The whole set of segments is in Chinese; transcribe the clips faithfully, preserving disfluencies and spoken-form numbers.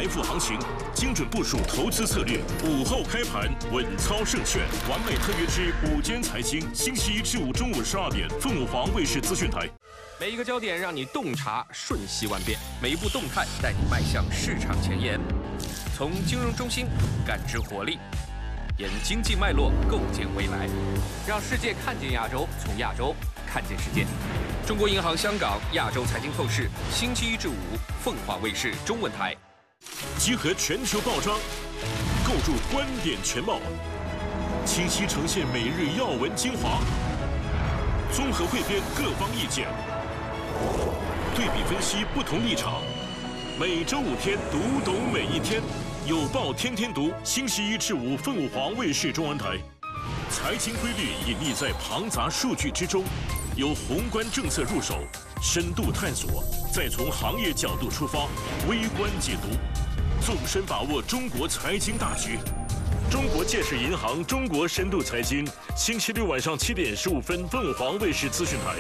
财富行情，精准部署投资策略，午后开盘稳操胜券。完美特约之午间财经，星期一至五中午十二点，凤凰卫视资讯台。 每一个焦点让你洞察瞬息万变，每一步动态带你迈向市场前沿。从金融中心感知活力，沿经济脉络构建未来，让世界看见亚洲，从亚洲看见世界。中国银行香港亚洲财经透视，星期一至五，凤凰卫视中文台。 集合全球报章，构筑观点全貌，清晰呈现每日要闻精华，综合汇编各方意见，对比分析不同立场。每周五天，读懂每一天，有报天天读。星期一至五，凤凰卫视中文台。财经规律隐匿在庞杂数据之中，由宏观政策入手，深度探索，再从行业角度出发，微观解读，纵深把握中国财经大局。中国建设银行中国深度财经，星期六晚上七点十五分，凤凰卫视资讯台。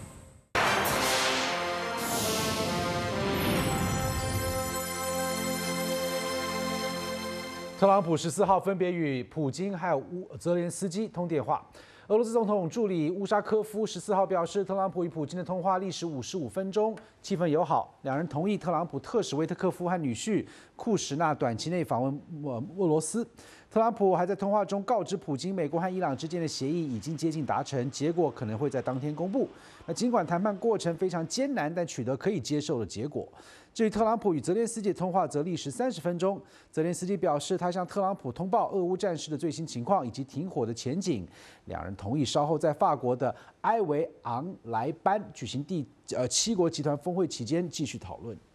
特朗普十四号分别与普京还有乌泽连斯基通电话。俄罗斯总统助理乌沙科夫十四号表示，特朗普与普京的通话历时五十五分钟，气氛友好。两人同意特朗普特使维特科夫和女婿库什纳短期内访问俄罗斯。特朗普还在通话中告知普京，美国和伊朗之间的协议已经接近达成，结果可能会在当天公布。那尽管谈判过程非常艰难，但取得可以接受的结果。至于特朗普与泽连斯基的通话则历时三十分钟。泽连斯基表示，他向特朗普通报俄乌战事的最新情况以及停火的前景。两人同意稍后在法国的埃维昂莱班举行第呃七国集团峰会期间继续讨论。